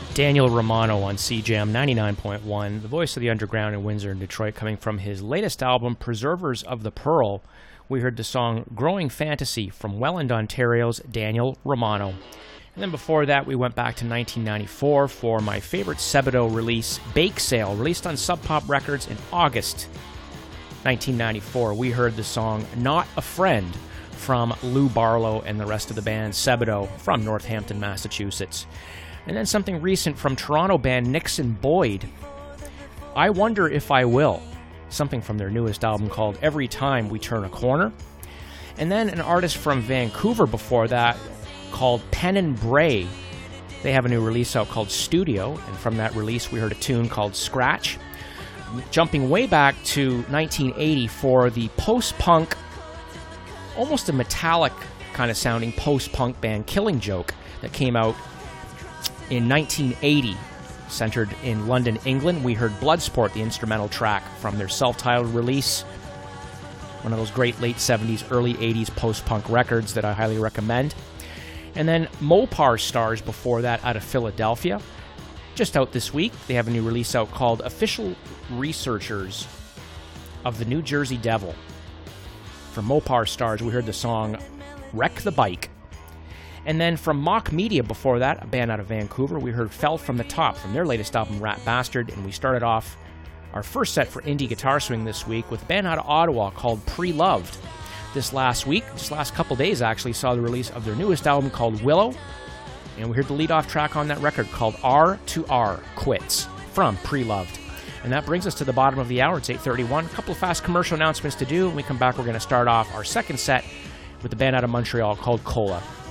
Daniel Romano on CJAM 99.1, the voice of the underground in Windsor and Detroit, coming from his latest album, Preservers of the Pearl. We heard the song Growing Fantasy from Welland, Ontario's Daniel Romano. And then before that, we went back to 1994 for my favorite Sebadoh release, Bake Sale, released on Sub Pop Records in August 1994. We heard the song Not a Friend from Lou Barlow and the rest of the band Sebadoh from Northampton, Massachusetts. And then something recent from Toronto band Nixon Boyd, I Wonder If I Will, something from their newest album called Every Time We Turn a Corner. And then an artist from Vancouver before that called Pen and Bray. They have a new release out called Studio, and from that release we heard a tune called Scratch. Jumping way back to 1980 for the post-punk, almost a metallic kind of sounding post-punk band Killing Joke that came out in 1980, centered in London, England. We heard Bloodsport, the instrumental track from their self-titled release, one of those great late 70s, early 80s post-punk records that I highly recommend. And then Mopar Stars before that out of Philadelphia. Just out this week, they have a new release out called Official Researchers of the New Jersey Devil. From Mopar Stars, we heard the song Wreck the Bike. And then from Mock Media before that, a band out of Vancouver, we heard Fell from the Top from their latest album, Rat Bastard. And we started off our first set for Indie Guitar Swing this week with a band out of Ottawa called Pre-Loved. This last couple days actually, saw the release of their newest album called Willow. And we heard the lead-off track on that record called R2R, Quits, from Pre-Loved. And that brings us to the bottom of the hour. It's 8:31. A couple of fast commercial announcements to do. When we come back, we're going to start off our second set with the band out of Montreal called Cola.